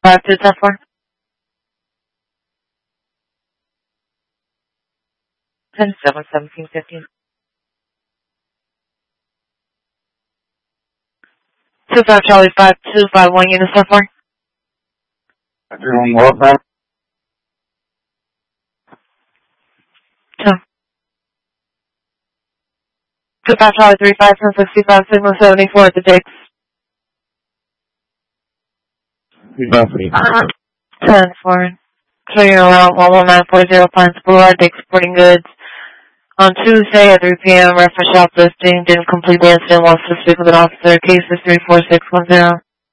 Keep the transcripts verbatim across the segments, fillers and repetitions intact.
five two ten four. ten seven seventeen fifteen. Two five Charlie five two five one unit ten four. Doing what, man? Two. Two five Charlie three five ten sixty five signal seventy four at the Dix. ten four. Clear around one one nine four zero Pines Boulevard, Dix Sporting Goods. On Tuesday at three p.m., reference shoplifting, didn't complete the incident, wants to speak with an officer. Case is three four six one zero.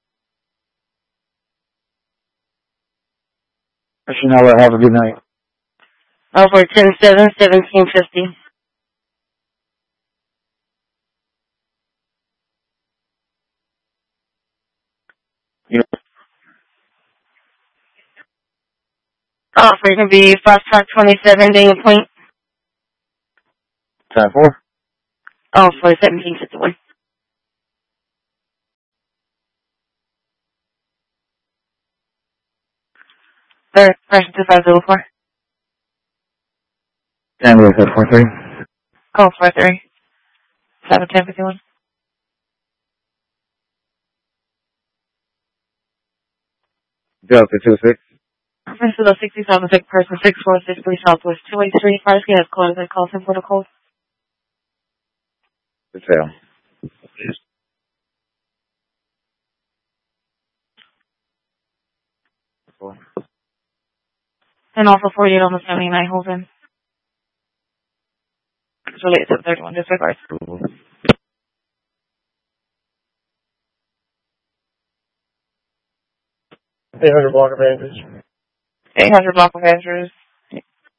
Chanel, have a good night. Over ten seven seventeen fifty. Yeah. Offer can be five five twenty-seven Daniel Point. ten four. Oh, for seventeen fifty-one. Third, person two five zero four. Tango seven four three. Call four three. seven ten fifty-one. Delta two six. Reference to the sixty-seven sick person, six four six three Southwest two eight three, Fire Gas Close, and call some protocol. Detail. And also forty-eight on the seventy-nine Holden. It's related to the third one, disregard. eight hundred block of Andrews. eight hundred block of Andrews.